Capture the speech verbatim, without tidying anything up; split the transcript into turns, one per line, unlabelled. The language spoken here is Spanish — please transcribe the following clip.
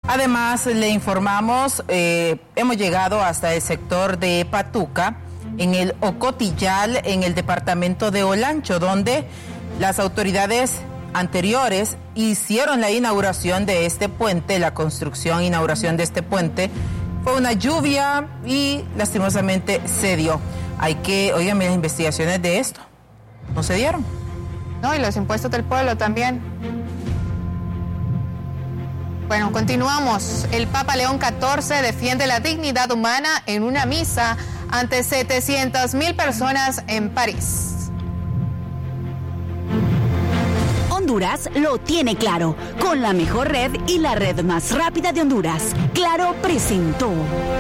Además, le informamos, eh, hemos llegado hasta el sector de Patuca, en el Ocotillal, en el departamento de Olancho, donde las autoridades anteriores hicieron la inauguración de este puente, la construcción e inauguración de este puente. Fue una lluvia y lastimosamente se dio. Hay que, óigame, las investigaciones de esto no se dieron.
No, y los impuestos del pueblo también. Bueno, continuamos. El Papa León catorce defiende la dignidad humana en una misa ante setecientas mil personas en París.
Honduras lo tiene claro, con la mejor red y la red más rápida de Honduras. Claro presentó.